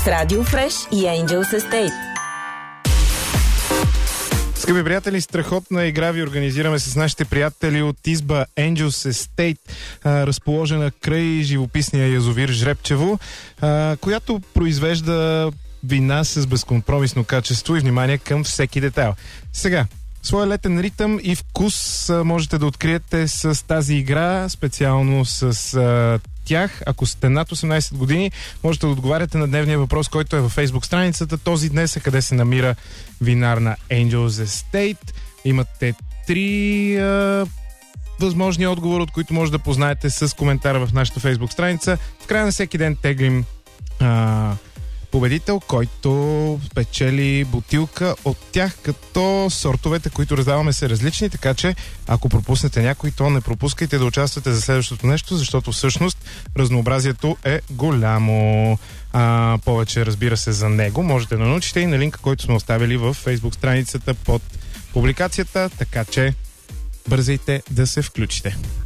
с Radio Fresh и Angels Estate. Скъпи приятели, страхотна игра ви организираме с нашите приятели от изба Angels Estate, разположена край живописния язовир Жребчево, която произвежда вина с безкомпромисно качество и внимание към всеки детайл. Сега, своя летен ритъм и вкус можете да откриете с тази игра, специално с тях. Ако сте над 18 години, можете да отговаряте на дневния въпрос, който е във Facebook страницата. Този днес е къде се намира винарна Angels Estate. Имате 3 възможни отговори, от които може да познаете с коментара в нашата Facebook страница. В края на всеки ден теглим победител, който печели бутилка от тях, като сортовете, които раздаваме, са различни, така че ако пропуснете някой, то не пропускайте да участвате за следващото нещо, защото всъщност разнообразието е голямо. Повече, разбира се, за него можете да научите и на линка, който сме оставили в Facebook страницата под публикацията, така че бързайте да се включите.